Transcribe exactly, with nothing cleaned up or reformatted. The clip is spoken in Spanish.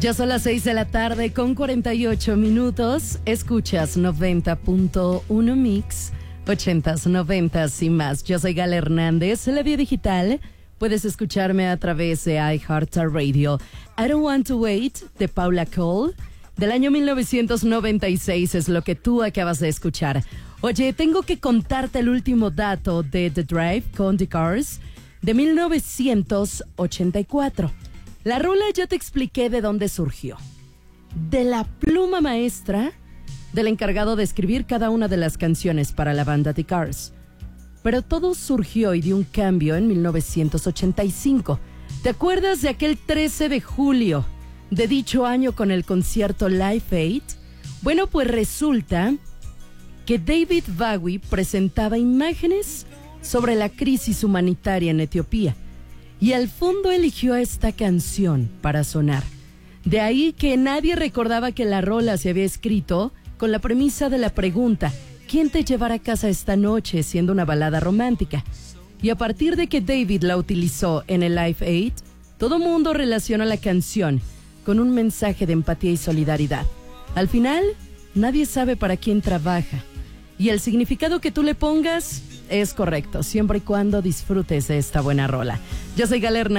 Ya son las seis de la tarde con cuarenta y ocho minutos. Escuchas noventa punto uno Mix, ochentas, noventas y más. Yo soy Gala Hernández, la vía digital. Puedes escucharme a través de iHeartRadio. I Don't Want to Wait, de Paula Cole, del año mil novecientos noventa y seis, es lo que tú acabas de escuchar. Oye, tengo que contarte el último dato de The Drive con The Cars, de mil novecientos ochenta y cuatro. La rola ya te expliqué de dónde surgió. De la pluma maestra del encargado de escribir cada una de las canciones para la banda The Cars. Pero todo surgió y dio un cambio en mil novecientos ochenta y cinco. ¿Te acuerdas de aquel trece de julio de dicho año con el concierto Live Aid? Bueno, pues resulta que David Bowie presentaba imágenes sobre la crisis humanitaria en Etiopía. Y al fondo eligió esta canción para sonar. De ahí que nadie recordaba que la rola se había escrito con la premisa de la pregunta: ¿quién te llevará a casa esta noche?, siendo una balada romántica. Y a partir de que David la utilizó en el Live Aid, todo mundo relaciona la canción con un mensaje de empatía y solidaridad. Al final, nadie sabe para quién trabaja. Y el significado que tú le pongas es correcto, siempre y cuando disfrutes de esta buena rola. Yo soy Gala Hernández.